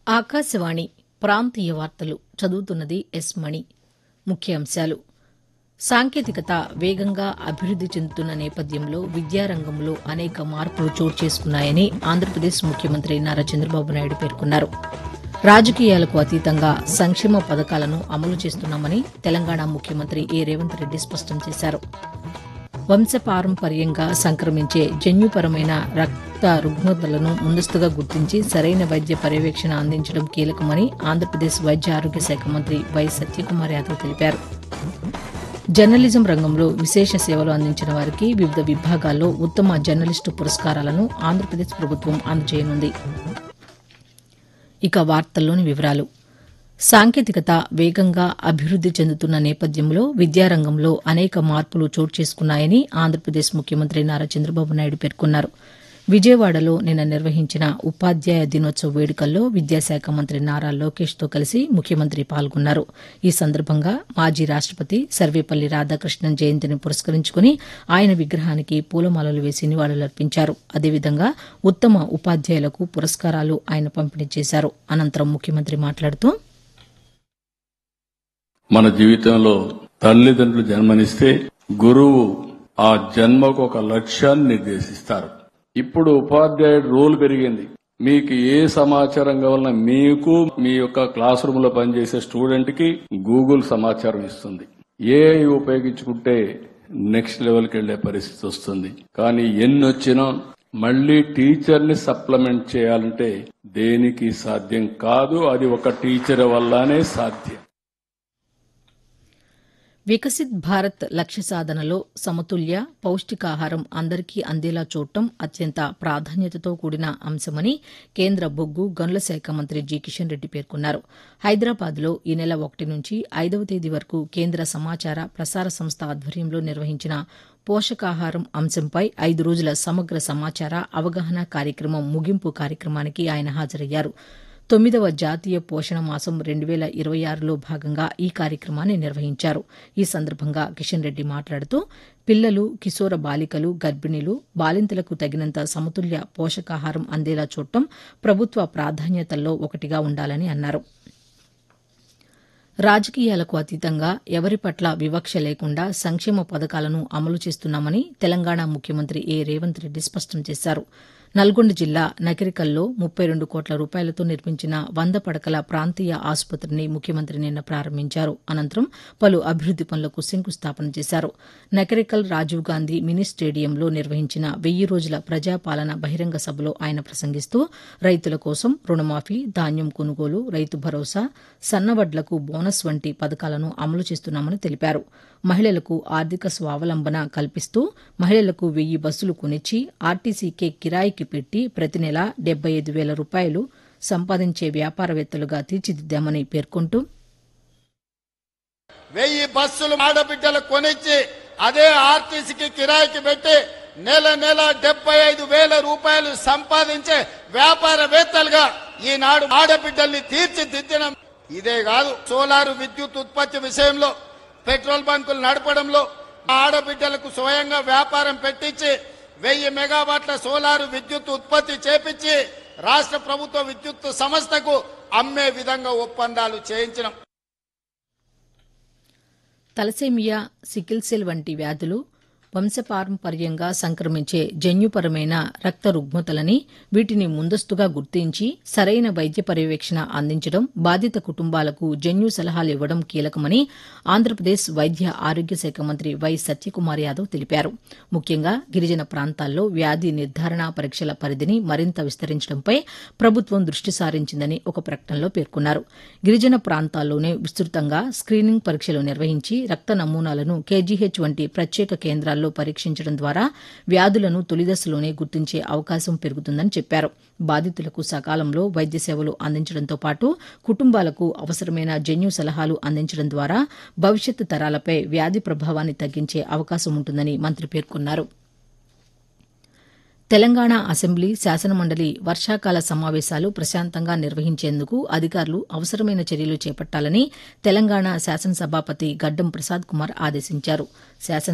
ఆకాశవాణి ప్రాంతీయ వార్తలు చదువుతున్నది ఎస్ మణి. ముఖ్యాంశాలు. సాంకేతికత వేగంగా అభివృద్ది చెందుతున్న నేపథ్యంలో విద్యారంగంలో అనేక మార్పులు చోటు చేసుకున్నాయని ఆంధ్రప్రదేశ్ ముఖ్యమంత్రి నారా చంద్రబాబు నాయుడు పేర్కొన్నారు. రాజకీయాలకు అతీతంగా సంక్షేమ పథకాలను అమలు చేస్తున్నామని తెలంగాణ ముఖ్యమంత్రి ఏ రేవంత్ రెడ్డి స్పష్టం చేశారు. వంశపారంపర్యంగా సంక్రమించే జన్యుపరమైన రక్త రుగ్మతలను ముందస్తుగా గుర్తించి సరైన వైద్య పర్యవేక్షణ అందించడం కీలకమని ఆంధ్రప్రదేశ్ వైద్య ఆరోగ్య శాఖ మంత్రి వై సత్యకుమార్ యాదవ్ తెలిపారు. జర్నలిజం రంగంలో విశేష సేవలు అందించిన వారికి వివిధ విభాగాల్లో ఉత్తమ జర్నలిస్టు పురస్కారాలను ఆంధ్రప్రదేశ్ ప్రభుత్వం అందజేయనుంది. ఇక వార్తల్లోని వివరాలు. సాంకేతికత వేగంగా అభివృద్ది చెందుతున్న నేపథ్యంలో విద్యారంగంలో అనేక మార్పులు చోటు చేసుకున్నాయని ఆంధ్రప్రదేశ్ ముఖ్యమంత్రి నారా చంద్రబాబు నాయుడు పేర్కొన్నారు. విజయవాడలో నిన్న నిర్వహించిన ఉపాధ్యాయ దినోత్సవ వేడుకల్లో విద్యాశాఖ మంత్రి నారా లోకేష్తో కలిసి ముఖ్యమంత్రి పాల్గొన్నారు. ఈ సందర్భంగా మాజీ రాష్టపతి సర్వేపల్లి రాధాకృష్ణన్ జయంతిని పురస్కరించుకుని ఆయన విగ్రహానికి పూలమాలలు వేసి నివాళులర్పించారు. అదేవిధంగా ఉత్తమ ఉపాధ్యాయులకు పురస్కారాలు ఆయన పంపిణీ చేశారు. అనంతరం ముఖ్యమంత్రి మాట్లాడుతూ, మన జీవితంలో తల్లిదండ్రులు జన్మనిస్తే గురువు ఆ జన్మకు ఒక లక్ష్యాన్ని నిర్దేశిస్తారు. ఇప్పుడు ఉపాధ్యాయుడు రోల్ పెరిగింది. మీకు ఏ సమాచారం కావాలన్నా మీకు మీ యొక్క క్లాస్ రూమ్ లో పనిచేసే స్టూడెంట్ కి గూగుల్ సమాచారం ఇస్తుంది. ఏఐ ఉపయోగించుకుంటే నెక్స్ట్ లెవెల్కి వెళ్లే పరిస్థితి వస్తుంది. కానీ ఎన్ని వచ్చినా మళ్లీ టీచర్ ని సప్లిమెంట్ చేయాలంటే దేనికి సాధ్యం కాదు. అది ఒక టీచర్ వల్లనే సాధ్యం. వికసిత్ భారత్ లక్ష్య సాధనలో సమతుల్య పౌష్టికాహారం అందరికీ అందేలా చూడటం అత్యంత ప్రాధాన్యతతో కూడిన అంశమని కేంద్ర బొగ్గు గనుల శాఖ మంత్రి జి కిషన్ రెడ్డి పేర్కొన్నారు. హైదరాబాద్లో ఈ నెల 1 నుంచి 5వ తేదీ వరకు కేంద్ర సమాచార ప్రసార సంస్థ ఆధ్వర్యంలో నిర్వహించిన పోషకాహారం అంశంపై 5 రోజుల సమగ్ర సమాచార అవగాహన కార్యక్రమం ముగింపు కార్యక్రమానికి ఆయన హాజరయ్యారు. 9వ జాతీయ పోషణ మాసం 2026లో భాగంగా ఈ కార్యక్రమాన్ని నిర్వహించారు. ఈ సందర్భంగా కిషన్ రెడ్డి మాట్లాడుతూ, పిల్లలు, కిశోర బాలికలు, గర్భిణీలు, బాలింతలకు తగినంత సమతుల్య పోషకాహారం అందేలా చూడటం ప్రభుత్వ ప్రాధాన్యతల్లో ఒకటిగా ఉండాలని అన్నారు. రాజకీయాలకు అతీతంగా ఎవరి పట్ల వివక్ష లేకుండా సంక్షేమ పథకాలను అమలు చేస్తున్నామని తెలంగాణ ముఖ్యమంత్రి ఏ రేవంత్ రెడ్డి స్పష్టం చేశారు. నల్గొండ జిల్లా నకిరికల్లో 32 కోట్ల రూపాయలతో నిర్మించిన 100 పడకల ప్రాంతీయ ఆసుపత్రిని ముఖ్యమంత్రి నిన్న ప్రారంభించారు. అనంతరం పలు అభివృద్ది పనులకు శంకుస్థాపన చేశారు. నకిరికల్ రాజీవ్ గాంధీ మినీ స్టేడియంలో నిర్వహించిన 1000 రోజుల ప్రజాపాలన బహిరంగ సభలో ఆయన ప్రసంగిస్తూ, రైతుల కోసం రుణమాఫీ, ధాన్యం కొనుగోలు, రైతు భరోసా, సన్నవడ్లకు బోనస్ వంటి పథకాలను అమలు చేస్తున్నామని తెలిపారు. మహిళలకు ఆర్థిక స్వావలంబన కల్పిస్తూ మహిళలకు 1000 బస్సులు కొనిచ్చి ఆర్టీసీకే కిరాయికి పెట్టి ప్రతి నెల 75,000 రూపాయలు సంపాదించే వ్యాపారవేత్తలుగా తీర్చిదిద్దామని పేర్కొంటూ, 1000 బస్సులు ఆడబిడ్డలకు కొనిచ్చి అదే ఆర్టీసీకి కిరాయికి పెట్టి నెల 75,000 రూపాయలు సంపాదించే వ్యాపారవేత్తలుగా ఈనాడు ఆడబిడ్డల్ని తీర్చిదిద్దడం. ఇదే కాదు, సోలారు విద్యుత్ ఉత్పత్తి విషయంలో, పెట్రోల్ బంకులు నడపడంలో ఆడబిడ్డలకు స్వయంగా వ్యాపారం పెట్టించి 1000 మెగావాట్ల సోలారు విద్యుత్ ఉత్పత్తి చేపించి రాష్ట్ర ప్రభుత్వ విద్యుత్ సంస్థకు అమ్మే విధంగా ఒప్పందాలు చేయించడం. తలసేమియా, సికిల్ సెల్ వంటి వ్యాధులు వంశపారంపర్యంగా సంక్రమించే జన్యుపరమైన రక్త రుగ్మతలని, వీటిని ముందస్తుగా గుర్తించి సరైన వైద్య పర్యవేక్షణ అందించడం, బాధిత కుటుంబాలకు జన్యు సలహాలు ఇవ్వడం కీలకమని ఆంధ్రప్రదేశ్ వైద్య ఆరోగ్య శాఖ మంత్రి వై సత్యకుమార్ యాదవ్ తెలిపారు. ముఖ్యంగా గిరిజన ప్రాంతాల్లో వ్యాధి నిర్ధారణ పరీక్షల పరిధిని మరింత విస్తరించడంపై ప్రభుత్వం దృష్టి సారించిందని ఒక ప్రకటనలో పేర్కొన్నారు. గిరిజన ప్రాంతాల్లోనే విస్తృతంగా స్క్రీనింగ్ పరీక్షలు నిర్వహించి రక్త నమూనాలను కేజీహెచ్ వంటి ప్రత్యేక కేంద్రాల్లో పరీక్షించడం ద్వారా వ్యాధులను తొలిదశలోనే గుర్తించే అవకాశం పెరుగుతుందని చెప్పారు. బాధితులకు సకాలంలో వైద్య సేవలు అందించడంతో పాటు కుటుంబాలకు అవసరమైన జన్యు సలహాలు అందించడం ద్వారా భవిష్యత్తు తరాలపై వ్యాధి ప్రభావాన్ని తగ్గించే అవకాశం ఉంటుందని మంత్రి పేర్కొన్నారు. తెలంగాణ అసెంబ్లీ, శాసనమండలి వర్షాకాల సమావేశాలు ప్రశాంతంగా నిర్వహించేందుకు అధికారులు అవసరమైన చర్యలు చేపట్టాలని తెలంగాణ శాసనసభాపతి గడ్డం ప్రసాద్ కుమార్ ఆదేశించారు.